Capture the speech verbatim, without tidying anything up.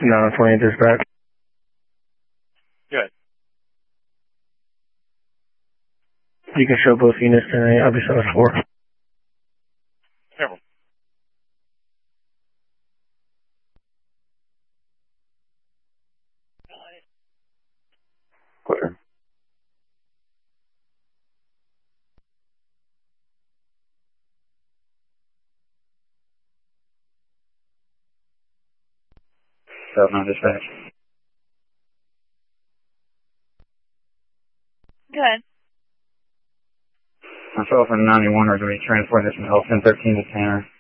nine twenty dispatch. Good. You can show both units tonight. I'll be seven four. Careful. Clear. seven nine dispatch. Good. Myself and ninety-one are going to be transporting this from L ten thirteen to Tanner.